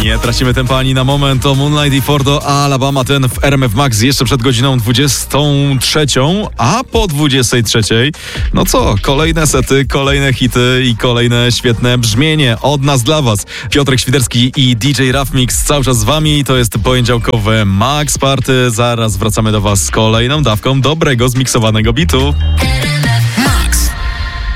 Nie tracimy tempa ani na moment. To Moonlight i Fordo Alabama, ten w RMF Max jeszcze przed godziną 23, a po 23, no co, kolejne sety, kolejne hity i kolejne świetne brzmienie od nas dla was. Piotrek Świderski i DJ Rough Mix cały czas z wami. To jest poniedziałkowe Max Party. Zaraz wracamy do was z kolejną dawką dobrego, zmiksowanego bitu.